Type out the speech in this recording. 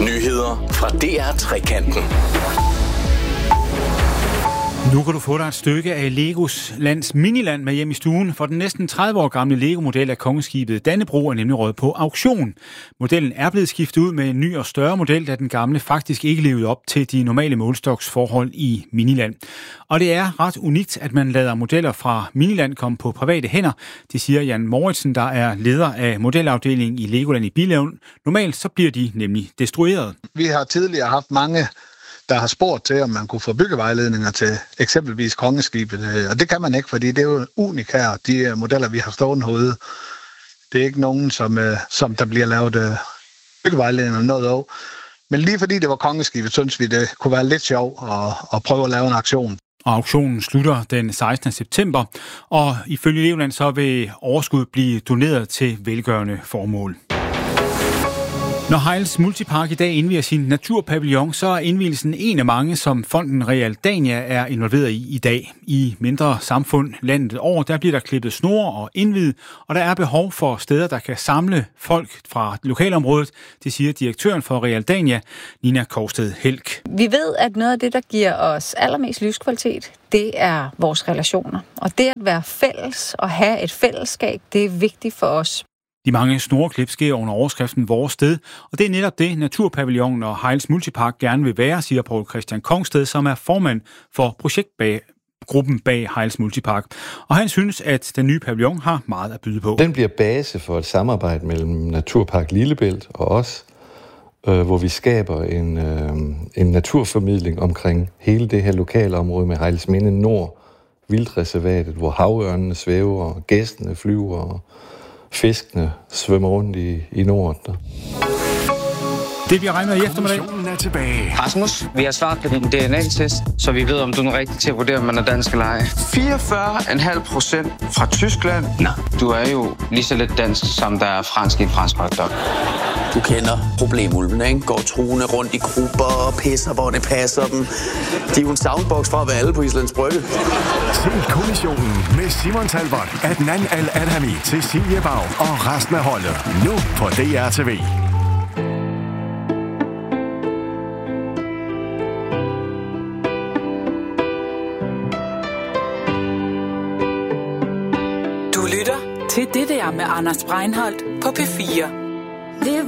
Nyheder fra DR Trekanten. Nu kan du få dig et stykke af Legos lands miniland med hjem i stuen, for den næsten 30 år gamle Lego-model af kongeskibet Dannebrog er nemlig røget på auktion. Modellen er blevet skiftet ud med en ny og større model, da den gamle faktisk ikke levede op til de normale målstoksforhold i miniland. Og det er ret unikt, at man lader modeller fra miniland komme på private hænder. Det siger Jan Mouritsen, der er leder af modelafdelingen i Legoland i Billund. Normalt så bliver de nemlig destrueret. Vi har tidligere haft mange, der har spurgt til, om man kunne få byggevejledninger til eksempelvis kongeskibet. Og det kan man ikke, fordi det er jo unik her, de modeller, vi har stående herude. Det er ikke nogen, som der bliver lavet byggevejledninger eller noget af. Men lige fordi det var kongeskibet, synes vi, det kunne være lidt sjovt at prøve at lave en aktion. Og auktionen slutter den 16. september, og ifølge Legoland så vil overskud blive doneret til velgørende formål. Når Hejls Multipark i dag indvier sin naturpavillon, så er indvielsen en af mange, som fonden Realdania er involveret i dag. I mindre samfund landet over, der bliver der klippet snore og indviet, og der er behov for steder, der kan samle folk fra lokalområdet. Det siger direktøren for Realdania, Nina Korsted Helk. Vi ved, at noget af det, der giver os allermest livskvalitet, det er vores relationer. Og det at være fælles og have et fællesskab, det er vigtigt for os. De mange snoreklip sker under overskriften Vores Sted, og det er netop det, Naturpavillonen og Hejls Multipark gerne vil være, siger Poul Christian Kongsted, som er formand for projektgruppen bag Hejls Multipark. Og han synes, at den nye pavillon har meget at byde på. Den bliver base for et samarbejde mellem Naturpark Lillebælt og os, hvor vi skaber en naturformidling omkring hele det her lokale område med Hejlsminde Nord, vildreservatet, hvor havørnene svæver, og gæstene flyver, og fiskene svømmer rundt i Norden. Det bliver regnet i eftermiddag. Er tilbage. Rasmus, vi har svaret på din DNA-test, så vi ved, om du er den rigtige til at vurdere, om man er dansk eller ej. 44,5% fra Tyskland. Nå, du er jo lige så lidt dansk, som der er fransk i en fransk hotdog. Du kender problemulvene, ikke? Går truende rundt i grupper og pisser, hvor det passer dem. De er jo en soundbox fra at være alle på Islands Brygge. Se Kommissionen med Simon Talbot, Adnan Al-Adhami, Cecilie Bag og resten af holdet. Nu på DRTV. Du lytter til det der med Anders Breinholt på P4.